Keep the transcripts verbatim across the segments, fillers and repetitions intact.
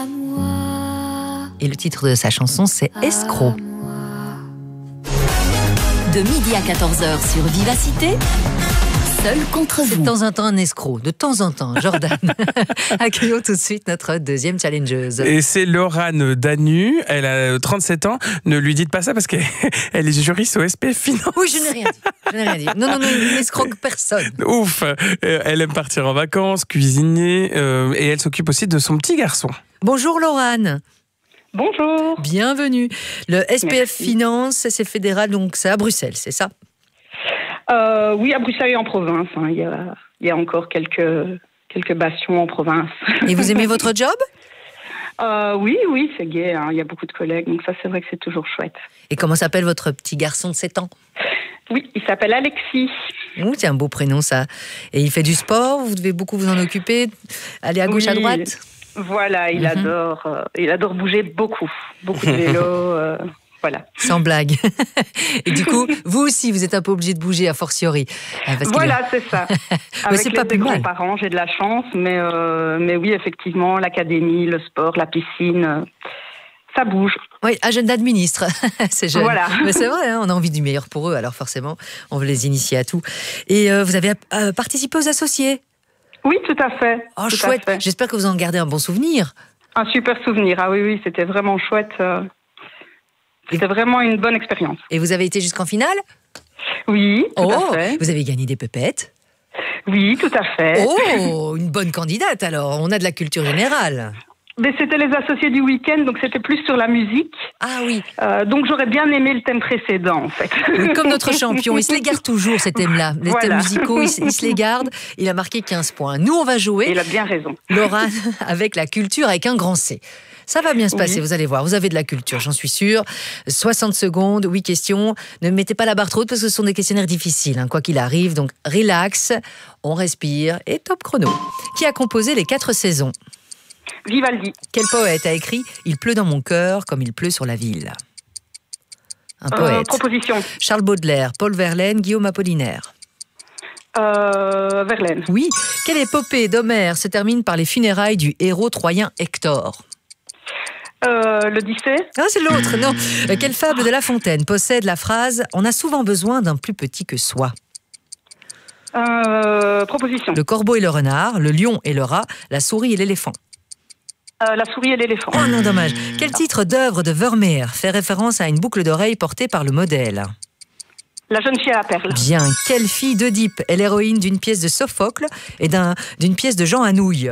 Et le titre de sa chanson, c'est Escroc. De midi à quatorze heures sur Vivacité, seul contre vous. De temps en temps un escroc, de temps en temps, Jordan. Accueillons tout de suite notre deuxième challengeuse. Et c'est Laurane Danu, elle a trente-sept ans. Ne lui dites pas ça parce qu'elle elle est juriste au S P F Finance. Oui, je n'ai rien dit. Je n'ai rien dit. Non, non, non, il n'escroque personne. Ouf, elle aime partir en vacances, cuisiner euh, et elle s'occupe aussi de son petit garçon. Bonjour Laurane. Bonjour. Bienvenue. Le S P F Merci. Finance, c'est fédéral, donc c'est à Bruxelles, c'est ça? Euh, oui, à Bruxelles et en province. Hein. Il y a, il y a encore quelques, quelques bastions en province. Et vous aimez votre job? euh, Oui, oui, c'est gai. Hein. Il y a beaucoup de collègues, donc ça, c'est vrai que c'est toujours chouette. Et comment s'appelle votre petit garçon de sept ans? Oui, il s'appelle Alexis. Ouh, c'est un beau prénom ça. Et il fait du sport, vous devez beaucoup vous en occuper, aller à gauche, Oui. à droite? Voilà, il Mhm. adore, euh, il adore bouger beaucoup, beaucoup de vélo. euh, voilà. Sans blague. Et du coup, vous aussi, vous êtes un peu obligé de bouger, a fortiori. Ah, parce qu'il Voilà, c'est ça. Avec c'est les pas des plus mal. grands-parents, j'ai de la chance, mais euh, mais oui, effectivement, l'académie, le sport, la piscine, euh, ça bouge. Oui, agenda de ministre, c'est jeune. Voilà. Mais c'est vrai, hein, on a envie du meilleur pour eux, alors forcément, on veut les initier à tout. Et euh, vous avez euh, participé aux associés? Oui, tout à fait. Oh, tout chouette. à fait. J'espère que vous en gardez un bon souvenir. Un super souvenir. Ah oui, oui, c'était vraiment chouette. euh, C'était vraiment une bonne expérience. Et vous avez été jusqu'en finale? Oui, tout Oh, à fait. vous avez gagné des pépettes? Oui, tout à fait. Oh, une bonne candidate alors. On a de la culture générale. Mais c'était les associés du week-end, donc c'était plus sur la musique. Ah oui, Euh, donc j'aurais bien aimé le thème précédent, en fait. comme notre champion, il se les garde toujours ces thèmes-là. Les Voilà. thèmes musicaux, il, se- il se les garde. Il a marqué quinze points. Nous, on va Et jouer, il a bien raison. Laurane, avec la culture, avec un grand C. Ça va bien se passer, Oui. vous allez voir. Vous avez de la culture, j'en suis sûre. soixante secondes, huit questions. Ne mettez pas la barre trop haute parce que ce sont des questionnaires difficiles, hein, quoi qu'il arrive. Donc, relax, on respire et top chrono. Qui a composé les quatre saisons? Vivaldi. Quel poète a écrit « Il pleut dans mon cœur comme il pleut sur la ville » Un Euh, poète. proposition. Charles Baudelaire, Paul Verlaine, Guillaume Apollinaire. Euh, Verlaine. Oui. Quelle épopée d'Homère se termine par les funérailles du héros troyen Hector? Euh, L'Odyssée. Ah, c'est l'autre, non. Euh, Quelle fable de La Fontaine possède la phrase « On a souvent besoin d'un plus petit que soi » Euh, proposition. Le corbeau et le renard, le lion et le rat, la souris et l'éléphant. Euh, la souris et l'éléphant. Oh non, dommage. Quel titre d'œuvre de Vermeer fait référence à une boucle d'oreille portée par le modèle? La jeune fille à la perle. Bien. Quelle fille d'Oedipe est l'héroïne d'une pièce de Sophocle et d'un- d'une pièce de Jean Anouilh?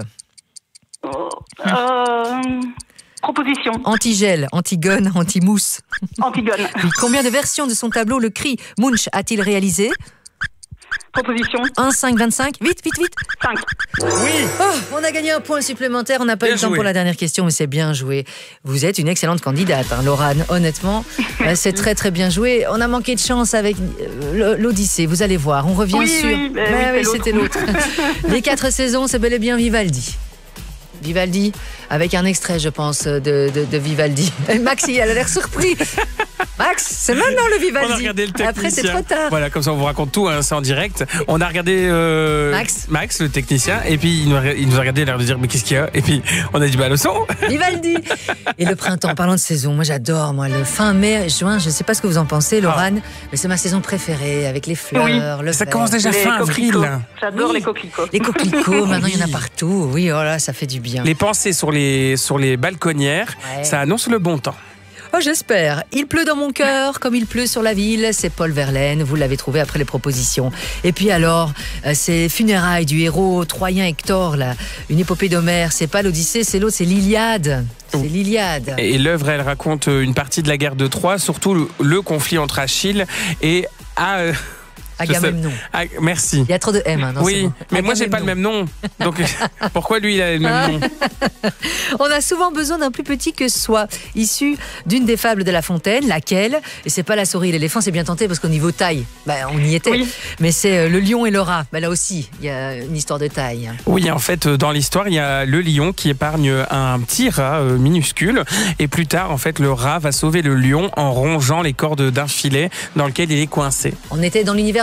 Euh, proposition. Antigel, Antigone, Antimousse. Antigone. Oui. Combien de versions de son tableau Le Cri Munch a-t-il réalisé? Proposition. un, cinq, vingt-cinq. Vite, vite, vite. cinq. Oui. Oh, on a gagné un point supplémentaire. On n'a pas Bien eu le temps joué. pour la dernière question, mais c'est bien joué. Vous êtes une excellente candidate, hein, Laurane. Honnêtement, euh, c'est très très bien joué. On a manqué de chance avec euh, l'Odyssée. Vous allez voir, on revient Oui, sur. oui, ben Mais oui, c'est c'était l'autre. Les quatre saisons, c'est bel et bien Vivaldi. Vivaldi, avec un extrait, je pense, de, de, de Vivaldi. Et Max, il a l'air surpris. Max, c'est maintenant le Vivaldi. On a regardé le technicien. Après, c'est trop tard. Voilà, comme ça on vous raconte tout, hein, c'est en direct. On a regardé euh, Max. Max, le technicien, et puis il nous a, il nous a regardé, il a l'air de dire mais qu'est-ce qu'il y a? Et puis on a dit bah le son. Vivaldi. Et le printemps, parlant de saison, moi j'adore, moi, le fin mai, juin, je ne sais pas ce que vous en pensez, Laurane, mais c'est ma saison préférée, avec les fleurs, Oui. le Ça vert. commence déjà Les fin avril. coquelicots. J'adore Oui. les coquelicots. Les coquelicots, maintenant il y en a Oui. partout. Oui, oh là, ça fait du bien. Les pensées sur les, sur les balconnières, Ouais. ça annonce le bon temps. Oh, j'espère. Il pleut dans mon cœur comme il pleut sur la ville. C'est Paul Verlaine. Vous l'avez trouvé après les propositions. Et puis alors, euh, ces funérailles du héros troyen Hector, là, une épopée d'Homère. C'est pas l'Odyssée, c'est l'autre, c'est l'Iliade. C'est Oh. l'Iliade. Et l'œuvre, elle raconte une partie de la guerre de Troie, surtout le, le conflit entre Achille et A. euh, je sais- Agamemnon. Ah, merci. Il y a trop de M. Hein, dans ce Oui, mot. mais moi j'ai pas le Agamemnon. même nom. Donc pourquoi lui il a le même nom? On a souvent besoin d'un plus petit que soi, issu d'une des fables de La Fontaine, laquelle, et c'est pas la souris et l'éléphant, c'est bien tenté parce qu'au niveau taille, bah, on y était, Oui. mais c'est euh, le lion et le rat. Bah, là aussi, il y a une histoire de taille. Oui, en fait, dans l'histoire, il y a le lion qui épargne un petit rat euh, minuscule. Et plus tard, en fait, le rat va sauver le lion en rongeant les cordes d'un filet dans lequel il est coincé. On était dans l'univers de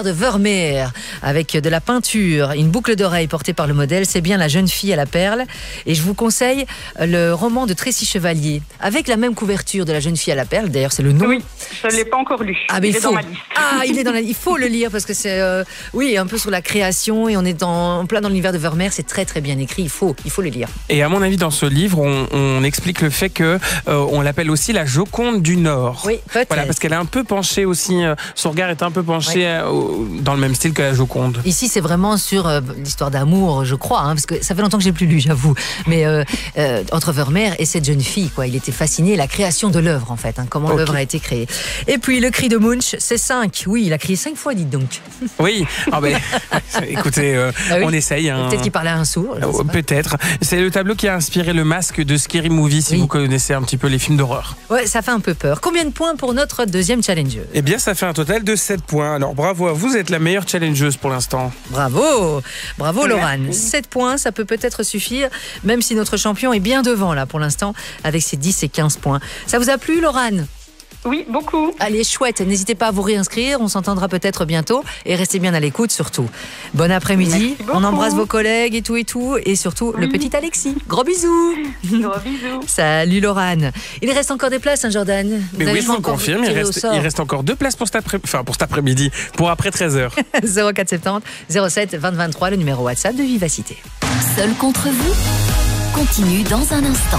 de Vermeer avec de la peinture, une boucle d'oreille portée par le modèle. C'est bien La jeune fille à la perle. Et je vous conseille le roman de Tracy Chevalier avec la même couverture de La jeune fille à la perle. D'ailleurs, c'est le nom. Oui, je ne l'ai pas encore lu. Ah, mais il, il est faut. dans ma liste. Ah, il est dans la. Il faut le lire parce que c'est, euh, oui, un peu sur la création et on est dans, en plein dans l'univers de Vermeer. C'est très très bien écrit. Il faut, il faut le lire. Et à mon avis, dans ce livre, on, on explique le fait que euh, on l'appelle aussi la Joconde du Nord. Oui, peut-être. Voilà, parce qu'elle est un peu penchée aussi. Euh, son regard est un peu penché oui. euh, au, dans le même style que la Joconde. Ici, c'est vraiment sur euh, l'histoire d'amour, je crois, hein, parce que ça fait longtemps que j'ai plus lu, j'avoue. Mais euh, euh, entre Vermeer et cette jeune fille, quoi, il était fasciné. La création de l'œuvre, en fait, hein, comment okay. l'œuvre a été créée. Et puis le cri de Munch, c'est cinq. Oui, il a crié cinq fois, dites donc. Oui. Ah ben, écoutez, euh, ah oui. on essaye. Hein. Peut-être qu'il parlait à un sourd. Euh, peut-être. C'est le tableau qui a inspiré le masque de Scary Movie, si oui. vous connaissez un petit peu les films d'horreur. Ouais, ça fait un peu peur. Combien de points pour notre deuxième challengeuse? Eh bien, ça fait un total de sept points. Alors, bravo à vous, vous êtes la meilleure challengeuse pour l'instant. Bravo. Bravo, Laurane. sept points, ça peut peut-être suffire, même si notre champion est bien devant, là, pour l'instant, avec ses dix et quinze points. Ça vous a plu, Laurane? Oui, beaucoup. Allez, chouette. N'hésitez pas à vous réinscrire. On s'entendra peut-être bientôt. Et restez bien à l'écoute, surtout. Bon après-midi. On embrasse vos collègues et tout et tout. Et surtout, oui. le petit Alexis. Gros bisous. Gros bisous. Salut, Laurane. Il reste encore des places, hein, Jordan? Vous Mais oui, je vous confirme. Il reste, il reste encore deux places pour cet, après, enfin, pour cet après-midi. Pour après treize heures. zéro quatre soixante-dix zéro sept vingt vingt-trois, le numéro WhatsApp de Vivacité. Seul contre vous continue dans un instant.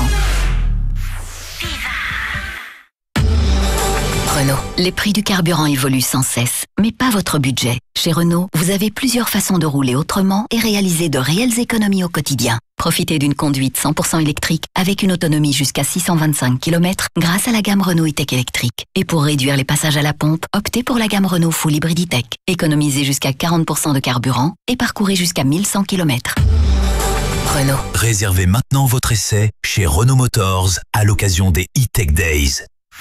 Renault. Les prix du carburant évoluent sans cesse, mais pas votre budget. Chez Renault, vous avez plusieurs façons de rouler autrement et réaliser de réelles économies au quotidien. Profitez d'une conduite cent pour cent électrique avec une autonomie jusqu'à six cent vingt-cinq kilomètres grâce à la gamme Renault E-Tech électrique. Et pour réduire les passages à la pompe, optez pour la gamme Renault Full Hybrid E-Tech. Économisez jusqu'à quarante pour cent de carburant et parcourez jusqu'à mille cent kilomètres. Renault. Réservez maintenant votre essai chez Renault Motors à l'occasion des E-Tech Days.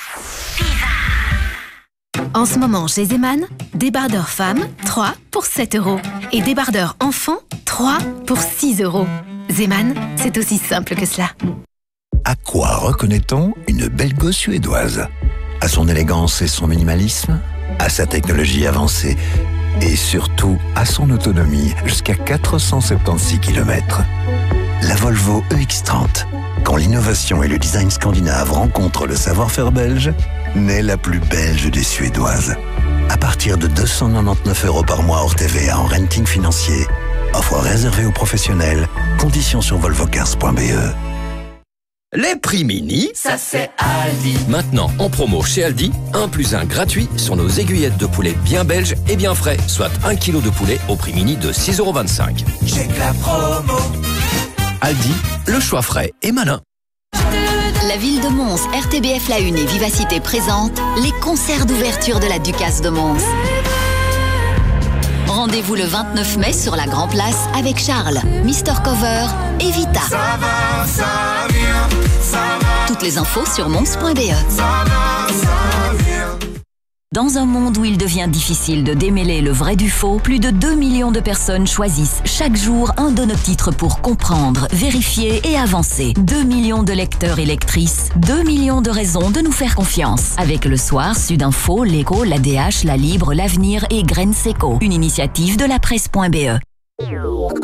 En ce moment, chez Zeman, débardeur femme, trois pour sept euros. Et débardeur enfant, trois pour six euros. Zeman, c'est aussi simple que cela. À quoi reconnaît-on une belle gosse suédoise? À son élégance et son minimalisme? À sa technologie avancée? Et surtout, à son autonomie, jusqu'à quatre cent soixante-seize kilomètres. La Volvo E X trente. Quand l'innovation et le design scandinave rencontrent le savoir-faire belge, naît la plus belge des Suédoises. À partir de deux cent quatre-vingt-dix-neuf euros par mois hors T V A en renting financier. Offre réservée aux professionnels. Conditions sur volvocars point b e. Les prix mini, ça c'est Aldi. Maintenant, en promo chez Aldi, un plus un gratuit sur nos aiguillettes de poulet bien belges et bien frais, soit un kilo de poulet au prix mini de six euros vingt-cinq. J'ai que la promo. Aldi, le choix frais et malin. La ville de Mons, R T B F La Une et Vivacité présentent les concerts d'ouverture de la Ducasse de Mons. Rendez-vous le vingt-neuf mai sur la Grand Place avec Charles, Mister Cover et Vita. Ça va, ça vient, ça va. Toutes les infos sur mons point b e. Ça va, ça vient. Dans un monde où il devient difficile de démêler le vrai du faux, plus de deux millions de personnes choisissent chaque jour un de nos titres pour comprendre, vérifier et avancer. deux millions de lecteurs et lectrices, deux millions de raisons de nous faire confiance. Avec Le Soir, Sudinfo, L'Écho, l'A D H, La Libre, L'Avenir et Graines Seco. Une initiative de la presse point b e.